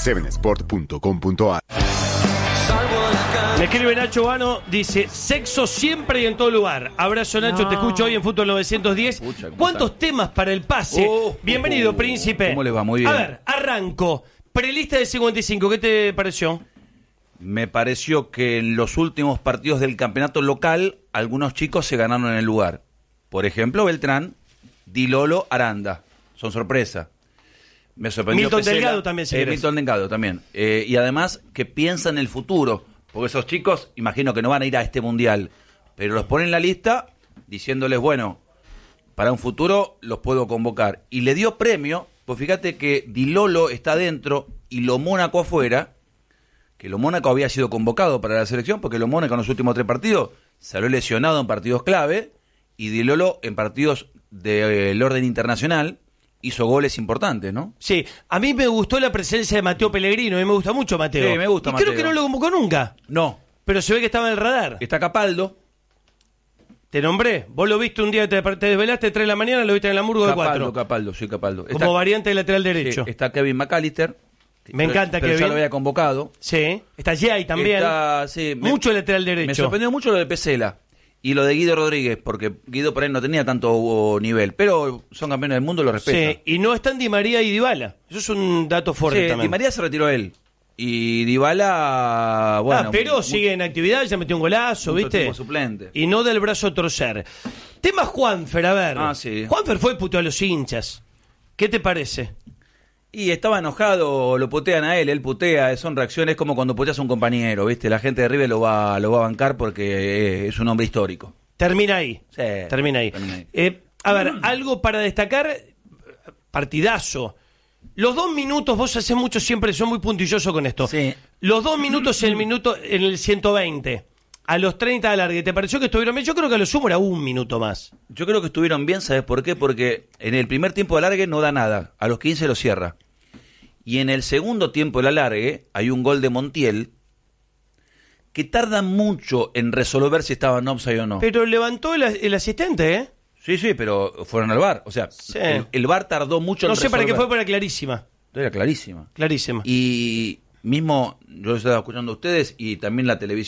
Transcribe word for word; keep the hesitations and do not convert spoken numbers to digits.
seven sport punto com punto a r. Me escribe Nacho Vano, dice, sexo siempre y en todo lugar. Abrazo, Nacho, No. te escucho hoy en Fútbol novecientos diez. Pucha, ¿cómo ¿Cuántos está? temas para el pase? Oh, Bienvenido, oh, príncipe. ¿cómo le va? Muy bien. A ver, arranco. Prelista de cincuenta y cinco, ¿qué te pareció? Me pareció que en los últimos partidos del campeonato local, algunos chicos se ganaron en el lugar. Por ejemplo, Beltrán, Di Lolo, Aranda. Son sorpresa. Me sorprendió Milton Pesela. Delgado también, si eh, querés. Milton Delgado también. Eh, y además que piensan en el futuro. Porque esos chicos, imagino que no van a ir a este mundial. Pero los ponen en la lista diciéndoles, bueno, para un futuro los puedo convocar. Y le dio premio, pues fíjate que Di Lolo está dentro y Lo Mónaco afuera. Que Lo Mónaco había sido convocado para la selección, porque Lo Mónaco en los últimos tres partidos salió lesionado en partidos clave, y Di Lolo en partidos del de, orden internacional hizo goles importantes, ¿no? Sí, a mí me gustó la presencia de Mateo Pellegrino, a mí me gusta mucho Mateo. Sí, me gusta y Mateo. creo que no lo convocó nunca, No, pero se ve que estaba en el radar. está Capaldo. Te nombré, vos lo viste un día, te, te desvelaste tres de la mañana, lo viste en la Murgo de Capaldo, cuatro. Capaldo, sí, Capaldo. Como Está, variante de lateral derecho. sí, está Kevin McAllister. Me encanta pero Kevin. ya lo había convocado. Sí, está Jay también. Está, sí, me- Mucho lateral derecho. Me sorprendió mucho lo de Pesela y lo de Guido Rodríguez, porque Guido por ahí no tenía tanto nivel, pero son campeones del mundo, lo respeto. Sí, y no están Di María y Dybala. Eso es un dato fuerte Sí, también. Di María se retiró él. Y Dybala, bueno... ah, pero mu- sigue en actividad, ya metió un golazo, mucho ¿viste? tiempo suplente. Y no del brazo a torcer. Tema Juanfer, a ver. Ah, sí. Juanfer fue puto a los hinchas. ¿Qué te parece? Y estaba enojado, lo putean a él, él putea, son reacciones como cuando puteas a un compañero, ¿viste? La gente de River lo va, lo va a bancar porque es un hombre histórico. Termina ahí. Sí, Termina ahí. termina ahí. Eh, a ver, algo para destacar, partidazo. Los dos minutos, vos haces mucho siempre, son muy puntilloso con esto. Sí. Los dos minutos en el minuto, en el ciento veinte. A los treinta de alargue, ¿te pareció que estuvieron bien? Yo creo que a lo sumo era un minuto más. Yo creo que estuvieron bien, ¿sabes por qué? Porque en el primer tiempo de alargue no da nada, a los quince lo cierra. Y en el segundo tiempo del alargue hay un gol de Montiel que tarda mucho en resolver si estaba en offside o no. Pero levantó el, el asistente, ¿eh? Sí, sí, pero fueron al V A R. O sea, Sí. el, el V A R tardó mucho No en sé para qué resolver. fue, pero era clarísima. Era clarísima. Clarísima. Y mismo, yo estaba escuchando a ustedes y también la televisión.